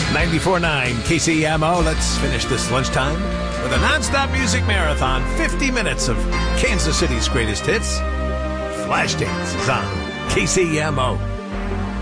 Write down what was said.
94.9 KCMO. Let's finish this lunchtime with a nonstop music marathon. 50 minutes of Kansas City's greatest hits. Flashdance is on KCMO.